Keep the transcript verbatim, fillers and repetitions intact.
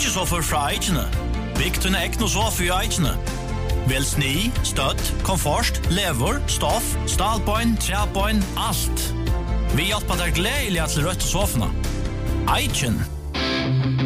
Byggjesofer fra Eikene. Bygg til ekne sofa i Eikene. Vel sni, støtt, komfort, lever, stoff, stalbøyn, trebøyn, alt. Vi hjelper deg gledelig til rødt sofene. Eiken.